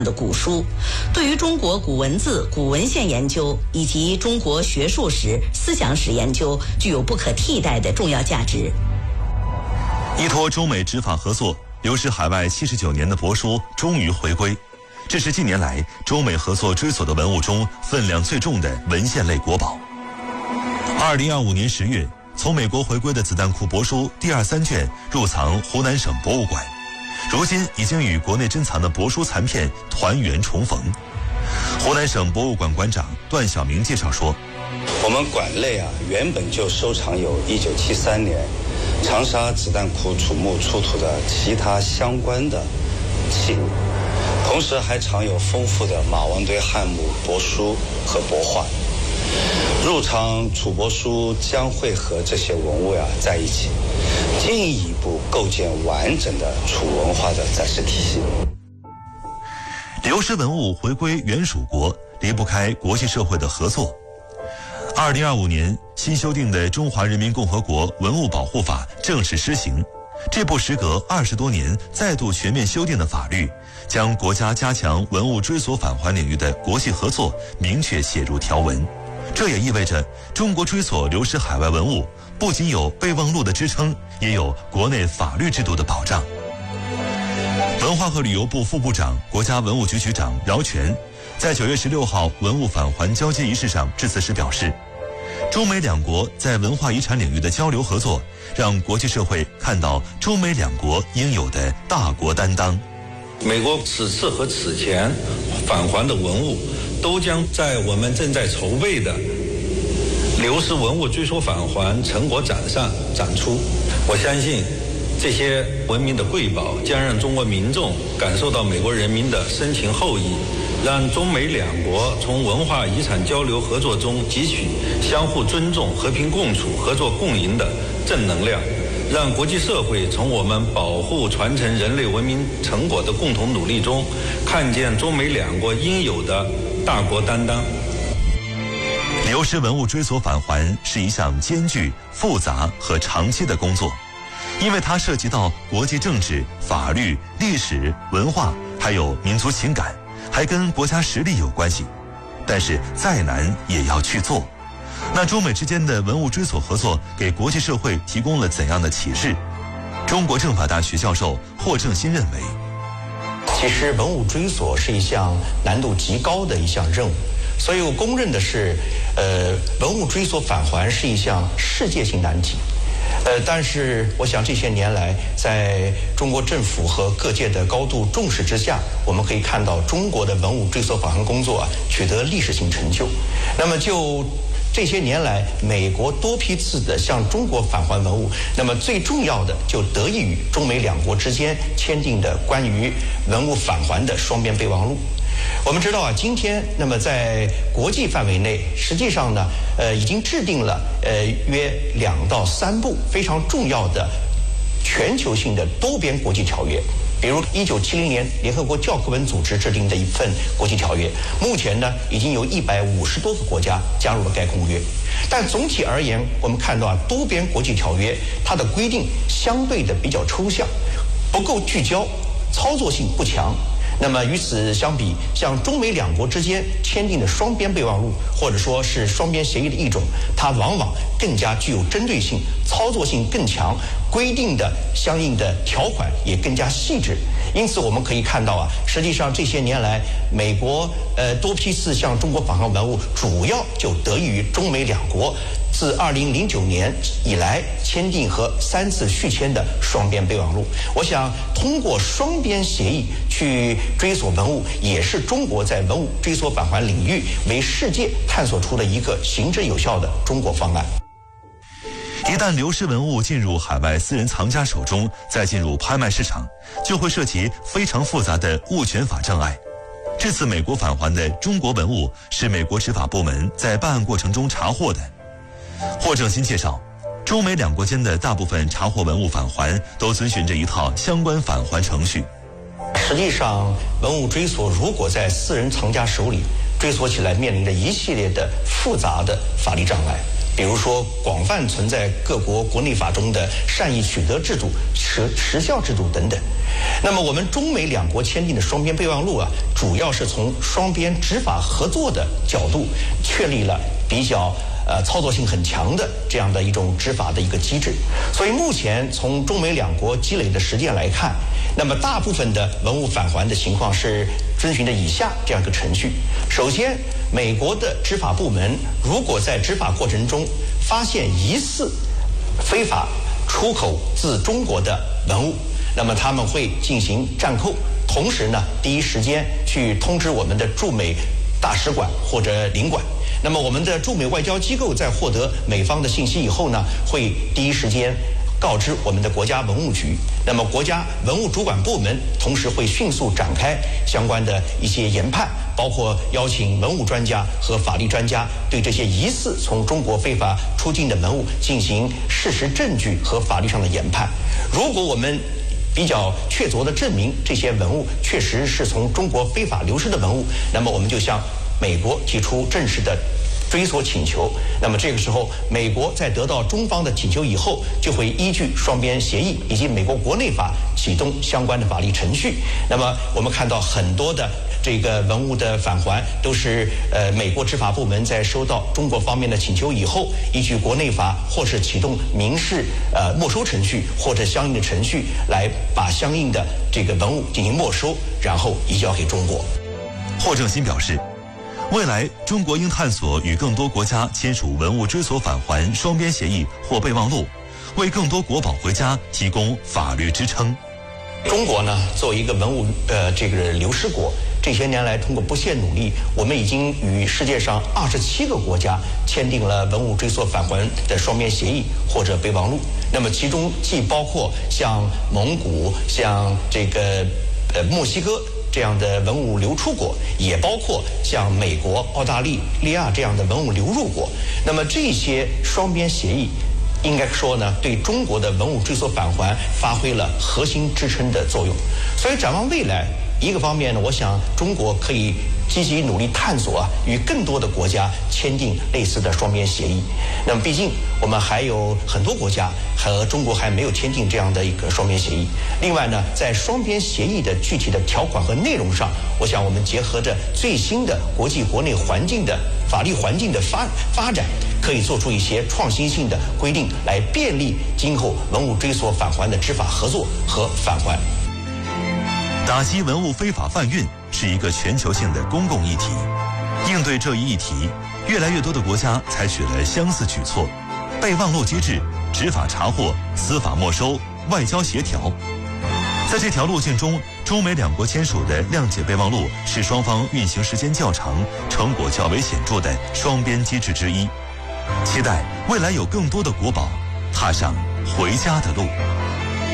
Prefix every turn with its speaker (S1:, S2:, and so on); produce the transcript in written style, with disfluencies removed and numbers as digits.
S1: 的古书，对于中国古文字、古文献研究以及中国学术史、思想史研究具有不可替代的重要价值。
S2: 依托中美执法合作，流失海外79年的帛书终于回归，这是近年来中美合作追索的文物中分量最重的文献类国宝。2025年10月，从美国回归的子弹库帛书第2、3卷入藏湖南省博物馆，如今已经与国内珍藏的帛书残片团圆重逢。湖南省博物馆馆长段晓明介绍说，
S3: 我们馆内原本就收藏有1973年长沙子弹库楚墓出土的其他相关的器物，同时还藏有丰富的马王堆汉墓帛书和帛画。入藏楚帛书将会和这些文物在一起，进一步构建完整的楚文化的展示体系。
S2: 流失文物回归原属国，离不开国际社会的合作。2025年新修订的《中华人民共和国文物保护法》正式施行，这部时隔20多年再度全面修订的法律，将国家加强文物追索返还领域的国际合作明确写入条文。这也意味着中国追索流失海外文物不仅有备忘录的支撑，也有国内法律制度的保障。文化和旅游部副部长、国家文物局局长饶全在9月16号文物返还交接仪式上致辞时表示，中美两国在文化遗产领域的交流合作，让国际社会看到中美两国应有的大国担当。
S4: 美国此次和此前返还的文物都将在我们正在筹备的流失文物追索返还成果展上展出。我相信这些文明的瑰宝将让中国民众感受到美国人民的深情厚谊，让中美两国从文化遗产交流合作中汲取相互尊重、和平共处、合作共赢的正能量，让国际社会从我们保护传承人类文明成果的共同努力中，看见中美两国应有的大国担当。
S2: 流失文物追索返还是一项艰巨、复杂和长期的工作，因为它涉及到国际政治、法律、历史、文化，还有民族情感，还跟国家实力有关系。但是再难也要去做。那中美之间的文物追索合作给国际社会提供了怎样的启示？中国政法大学教授霍正新认为，
S5: 其实文物追索是一项难度极高的一项任务，所以我公认的是，文物追索返还是一项世界性难题。但是我想这些年来，在中国政府和各界的高度重视之下，我们可以看到中国的文物追索返还工作取得历史性成就。那么就这些年来，美国多批次的向中国返还文物，那么最重要的就得益于中美两国之间签订的关于文物返还的双边备忘录。我们知道今天那么在国际范围内，实际上呢，已经制定了约2到3部非常重要的全球性的多边国际条约。比如1970年联合国教科文组织制定的一份国际条约，目前呢已经有150多个国家加入了该公约。但总体而言，我们看到多边国际条约它的规定相对的比较抽象，不够聚焦，操作性不强。那么与此相比，像中美两国之间签订的双边备忘录，或者说是双边协议的一种，它往往更加具有针对性，操作性更强，规定的相应的条款也更加细致。因此我们可以看到实际上这些年来，美国多批次向中国返还文物，主要就得益于中美两国自2009年以来签订和3次续签的双边备忘录。我想通过双边协议去追索文物，也是中国在文物追索返还领域为世界探索出的一个行之有效的中国方案。
S2: 一旦流失文物进入海外私人藏家手中，再进入拍卖市场，就会涉及非常复杂的物权法障碍。这次美国返还的中国文物是美国执法部门在办案过程中查获的。霍正新介绍，中美两国间的大部分查获文物返还都遵循着一套相关返还程序。
S5: 实际上，文物追索如果在私人藏家手里追索起来，面临着一系列的复杂的法律障碍。 比如说广泛存在各国国内法中的善意取得制度、时效制度等等。那么我们中美两国签订的双边备忘录啊，主要是从双边执法合作的角度确立了比较操作性很强的这样的一种执法的一个机制。所以目前从中美两国积累的实践来看，那么大部分的文物返还的情况是遵循着以下这样一个程序。首先，美国的执法部门如果在执法过程中发现疑似非法出口自中国的文物，那么他们会进行暂扣，同时呢，第一时间去通知我们的驻美大使馆或者领馆。那么我们的驻美外交机构在获得美方的信息以后呢，会第一时间告知我们的国家文物局。那么国家文物主管部门同时会迅速展开相关的一些研判，包括邀请文物专家和法律专家对这些疑似从中国非法出境的文物进行事实证据和法律上的研判。如果我们比较确凿地证明这些文物确实是从中国非法流失的文物，那么我们就向美国提出正式的追索请求。那么这个时候，美国在得到中方的请求以后，就会依据双边协议以及美国国内法启动相关的法律程序。那么我们看到很多的这个文物的返还都是美国执法部门在收到中国方面的请求以后，依据国内法或是启动民事没收程序或者相应的程序来把相应的这个文物进行没收，然后移交给中国。
S2: 霍正新表示，未来中国应探索与更多国家签署文物追索返还双边协议或备忘录，为更多国宝回家提供法律支撑。
S5: 中国呢，作为一个文物这个流失国，这些年来通过不懈努力，我们已经与世界上27个国家签订了文物追索返还的双边协议或者备忘录。那么其中既包括像蒙古、像这个墨西哥这样的文物流出国，也包括像美国、澳大利亚这样的文物流入国。那么这些双边协议应该说呢，对中国的文物追索返还发挥了核心支撑的作用。所以展望未来，一个方面呢，我想中国可以积极努力探索与更多的国家签订类似的双边协议。那么毕竟我们还有很多国家和中国还没有签订这样的一个双边协议。另外呢，在双边协议的具体的条款和内容上，我想我们结合着最新的国际国内环境的法律环境的发展，可以做出一些创新性的规定，来便利今后文物追索返还的执法合作和返还。
S2: 打击文物非法贩运是一个全球性的公共议题，应对这一议题，越来越多的国家采取了相似举措：备忘录机制、执法查获、司法没收、外交协调。在这条路径中，中美两国签署的谅解备忘录是双方运行时间较长、成果较为显著的双边机制之一。期待未来有更多的国宝踏上回家的路。